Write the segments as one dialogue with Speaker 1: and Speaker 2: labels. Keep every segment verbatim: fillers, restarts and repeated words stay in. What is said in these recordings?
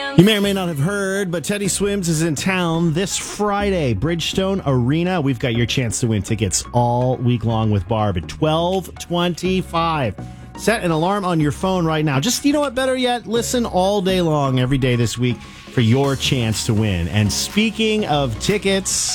Speaker 1: You may or may not have heard, but Teddy Swims is in town this Friday, Bridgestone Arena. We've got your chance to win tickets all week long with Barb at twelve twenty-five. Set an alarm on your phone right now. Just, you know what, better yet, listen all day long, every day this week for your chance to win. And speaking of tickets,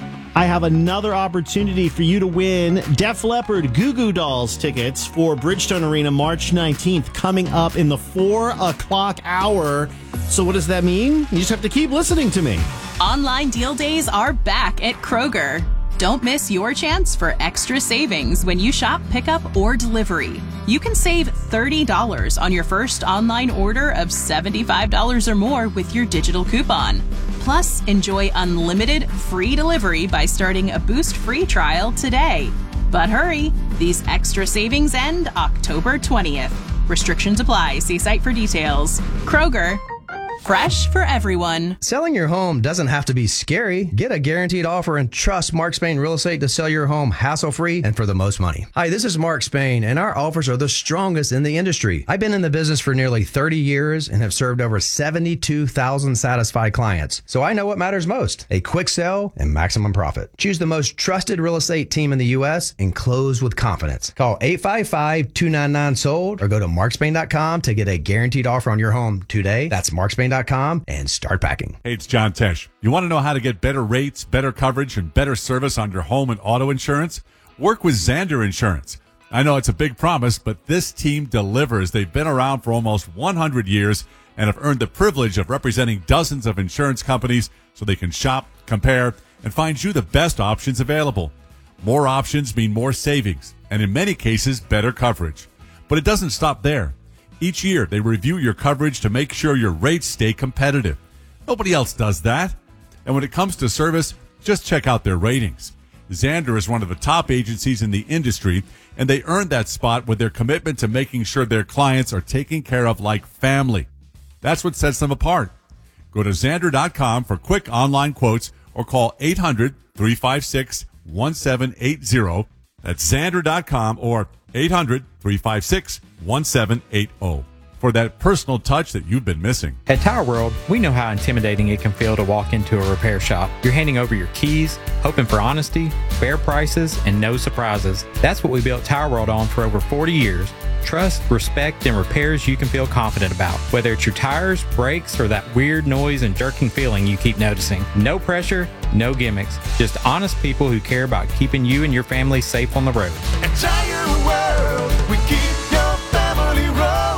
Speaker 1: I have another opportunity for you to win Def Leppard Goo Goo Dolls tickets for Bridgestone Arena March nineteenth, coming up in the four o'clock hour. So what does that mean? You just have to keep listening to me.
Speaker 2: Online deal days are back at Kroger. Don't miss your chance for extra savings when you shop pickup or delivery. You can save thirty dollars on your first online order of seventy-five dollars or more with your digital coupon. Plus, enjoy unlimited free delivery by starting a Boost free trial today. But hurry, these extra savings end October twentieth. Restrictions apply. See site for details. Kroger. Fresh for everyone.
Speaker 3: Selling your home doesn't have to be scary. Get a guaranteed offer and trust Mark Spain Real Estate to sell your home hassle-free and for the most money. Hi, this is Mark Spain, and our offers are the strongest in the industry. I've been in the business for nearly thirty years and have served over seventy-two thousand satisfied clients. So I know what matters most, a quick sell and maximum profit. Choose the most trusted real estate team in the U S and close with confidence. Call eight five five, two nine nine, sold or go to mark spain dot com to get a guaranteed offer on your home today. That's mark spain dot com and start packing.
Speaker 4: Hey, it's John Tesh. You want to know how to get better rates, better coverage, and better service on your home and auto insurance? Work with Zander Insurance. I know it's a big promise, but this team delivers. They've been around for almost one hundred years and have earned the privilege of representing dozens of insurance companies so they can shop, compare, and find you the best options available. More options mean more savings, and in many cases, better coverage. But it doesn't stop there. Each year, they review your coverage to make sure your rates stay competitive. Nobody else does that. And when it comes to service, just check out their ratings. Zander is one of the top agencies in the industry, and they earned that spot with their commitment to making sure their clients are taken care of like family. That's what sets them apart. Go to Zander dot com for quick online quotes or call eight hundred, three five six, one seven eight zero. That's Zander dot com or eight hundred, three five six, one seven eight zero for that personal touch that you've been missing.
Speaker 5: At Tire World, we know how intimidating it can feel to walk into a repair shop. You're handing over your keys, hoping for honesty, fair prices, and no surprises. That's what we built Tire World on for over forty years. Trust, respect, and repairs you can feel confident about. Whether it's your tires, brakes, or that weird noise and jerking feeling you keep noticing. No pressure, no gimmicks. Just honest people who care about keeping you and your family safe on the road.
Speaker 6: At Tire World, we keep your family rolling.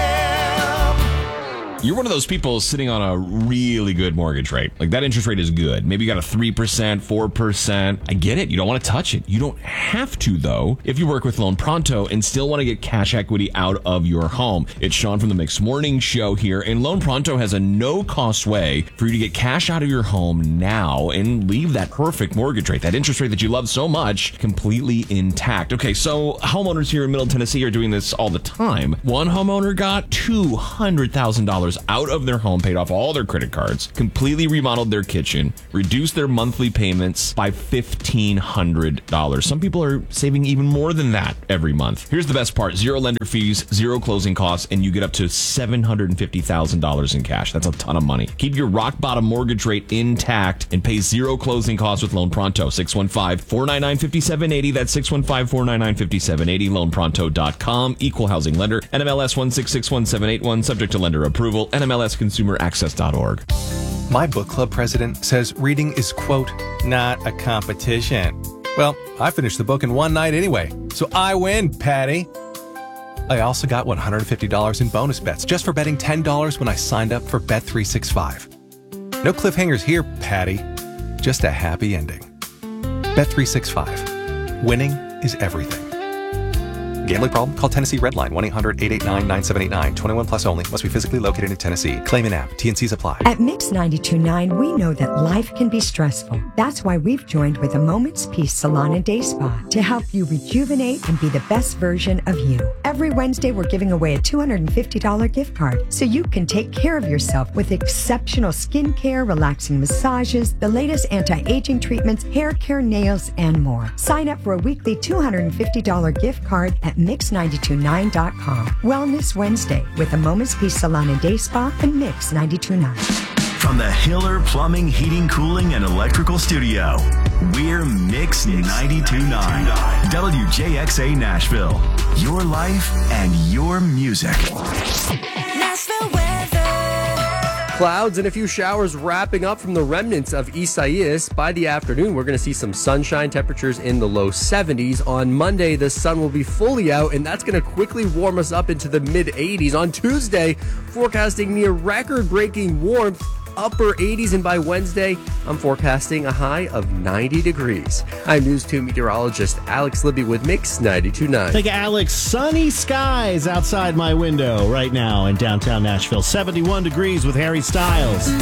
Speaker 7: You're one of those people sitting on a really good mortgage rate. Like, that interest rate is good. Maybe you got a three percent, four percent. I get it. You don't want to touch it. You don't have to, though, if you work with Loan Pronto and still want to get cash equity out of your home. It's Sean from the Mixed Morning Show here, and Loan Pronto has a no-cost way for you to get cash out of your home now and leave that perfect mortgage rate, that interest rate that you love so much, completely intact. Okay, so homeowners here in Middle Tennessee are doing this all the time. One homeowner got two hundred thousand dollars out of their home, paid off all their credit cards, completely remodeled their kitchen, reduced their monthly payments by fifteen hundred dollars. Some people are saving even more than that every month. Here's the best part. Zero lender fees, zero closing costs, and you get up to seven hundred fifty thousand dollars in cash. That's a ton of money. Keep your rock bottom mortgage rate intact and pay zero closing costs with Loan Pronto. six one five, four nine nine, five seven eight zero. That's six one five, four nine nine, five seven eight zero. loan pronto dot com. Equal housing lender. N M L S one six six one seven eight one. Subject to lender approval. N M L S consumer access dot org.
Speaker 8: My book club president says reading is, quote, not a competition. Well, I finished the book in one night anyway, so I win, Patty. I also got one hundred fifty dollars in bonus bets just for betting ten dollars when I signed up for Bet three sixty-five. No cliffhangers here, Patty. Just a happy ending. Bet three sixty-five. Winning is everything. Gambling problem? Call Tennessee Redline, one eight hundred, eight eight nine, nine seven eight nine. twenty-one plus only. Must be physically located in Tennessee. Claim and app. T N Cs apply.
Speaker 9: At Mix ninety-two point nine, we know that life can be stressful. That's why we've joined with a Moment's Peace Salon and Day Spa to help you rejuvenate and be the best version of you. Every Wednesday, we're giving away a two hundred fifty dollars gift card so you can take care of yourself with exceptional skincare, relaxing massages, the latest anti-aging treatments, hair care, nails, and more. Sign up for a weekly two hundred fifty dollars gift card at at mix nine two nine dot com. Wellness Wednesday with a Moment's Peace Salon and Day Spa and Mix nine two nine.
Speaker 10: From the Hiller Plumbing, Heating, Cooling, and Electrical Studio, we're Mix ninety-two point nine. W J X A Nashville. Your life and your music.
Speaker 11: Nashville weather. Clouds and a few showers wrapping up from the remnants of Isaias. By the afternoon, we're going to see some sunshine, temperatures in the low seventies. On Monday, the sun will be fully out, and that's going to quickly warm us up into the mid eighties. On Tuesday, forecasting near record-breaking warmth, upper eighties, and by Wednesday, I'm forecasting a high of ninety degrees. I'm News two meteorologist Alex Libby with Mix ninety-two point nine.
Speaker 1: Thank you, Alex. Sunny skies outside my window right now in downtown Nashville. seventy-one degrees with Harry Styles.